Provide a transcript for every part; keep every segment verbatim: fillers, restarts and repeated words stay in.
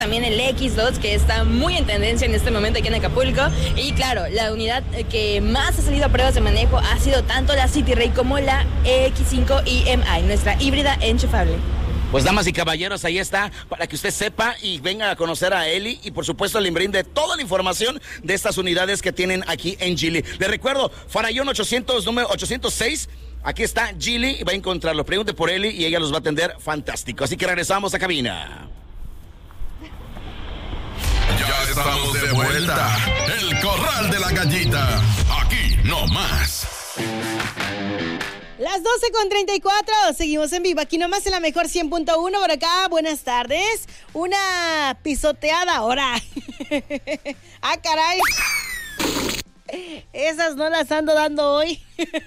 también el X dos, que está muy en tendencia en este momento aquí en Acapulco. Y claro, la unidad que más ha salido a pruebas de manejo ha sido tanto la City Ray como la X cinco I M I, nuestra híbrida enchufable. Pues damas y caballeros, ahí está, para que usted sepa y venga a conocer a Eli y por supuesto le brinde toda la información de estas unidades que tienen aquí en Geely. Les recuerdo, Farallón ochocientos, número ochocientos seis, aquí está Geely y va a encontrarlo. Pregunte por Eli y ella los va a atender fantástico. Así que regresamos a cabina. Ya estamos de vuelta. El Corral de la Gallita. Aquí no más. Las doce con treinta y cuatro, seguimos en vivo, aquí nomás en la mejor cien punto uno por acá. Buenas tardes, una pisoteada ahora. Ah, caray. Esas no las ando dando hoy.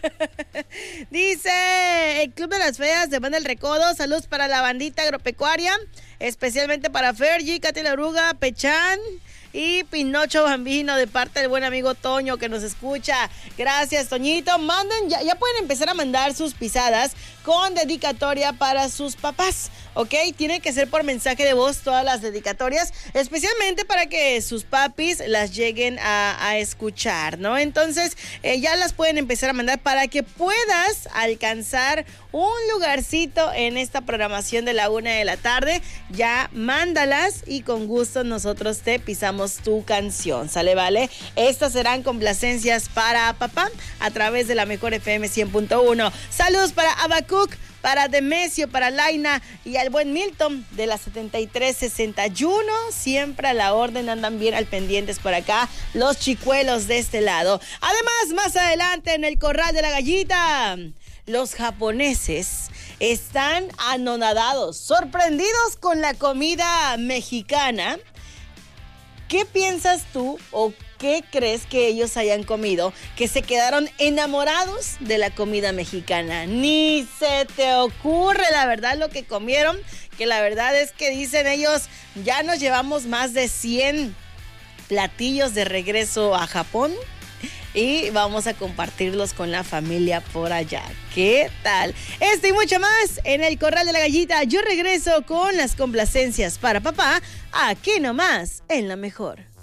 Dice el Club de las Feas de Banda El Recodo. Saludos para la bandita agropecuaria, especialmente para Fergie, Katy la Oruga, Pechán y Pinocho Bambino, de parte del buen amigo Toño que nos escucha. Gracias, Toñito. Manden, ya, ya pueden empezar a mandar sus pisadas con dedicatoria para sus papás, ¿ok? Tienen que ser por mensaje de voz todas las dedicatorias, especialmente para que sus papis las lleguen a, a escuchar, ¿no? Entonces, eh, ya las pueden empezar a mandar para que puedas alcanzar un lugarcito en esta programación de la una de la tarde. Ya mándalas y con gusto nosotros te pisamos tu canción, ¿sale? ¿Vale? Estas serán complacencias para papá a través de la mejor F M cien punto uno. Saludos para Abacuc, para Demesio, para Laina y al buen Milton de la setenta y tres sesenta y uno. Siempre a la orden, andan bien al pendientes por acá los chicuelos de este lado. Además, más adelante en el Corral de la Gallita, los japoneses están anonadados, sorprendidos con la comida mexicana. ¿Qué piensas tú o qué crees que ellos hayan comido que se quedaron enamorados de la comida mexicana? Ni se te ocurre, la verdad, lo que comieron, que la verdad es que dicen ellos, ya nos llevamos más de cien platillos de regreso a Japón y vamos a compartirlos con la familia por allá. ¿Qué tal? Esto y mucho más en el Corral de la Gallita. Yo regreso con las complacencias para papá, aquí nomás, en la mejor.